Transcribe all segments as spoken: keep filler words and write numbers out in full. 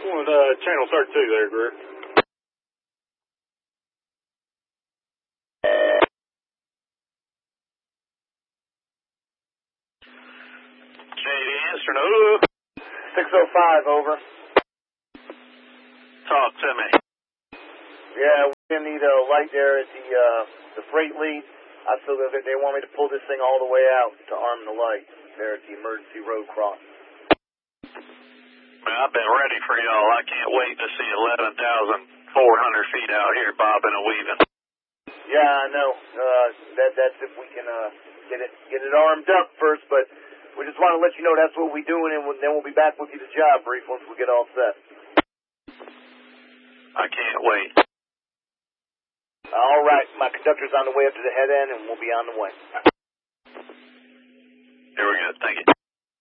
One, uh, channel thirty-two there, Greer. Katie Anston, hello. six oh five, over. Talk to me. Yeah, we're going to need a light there at the uh, the freight lead. I feel that they want me to pull this thing all the way out to arm the light there at the emergency road crossing. Man, I've been ready for y'all. I can't wait to see eleven thousand four hundred feet out here bobbing and weaving. Yeah, I know. Uh, that that's if we can uh, get it get it armed up first, but we just want to let you know that's what we're doing, and then we'll be back with you to job brief once we get all set. I can't wait. All right, my conductor's on the way up to the head end, and we'll be on the way. Here we go. Thank you.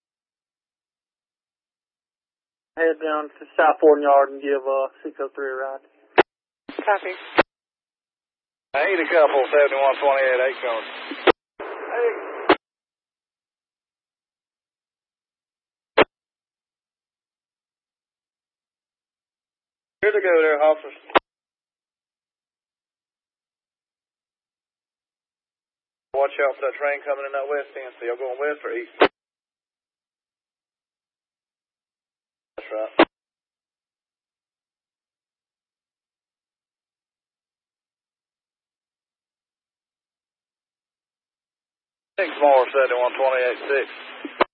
Head down to South Ford Yard and give uh, six oh three a ride. Copy. I need a couple, seventy-one twenty-eight, eight cone. Hey. Here they go there, officers. Watch out for that train coming in that west end. So y'all going west or east? That's right. Six more, seventy-one twenty-eight, six.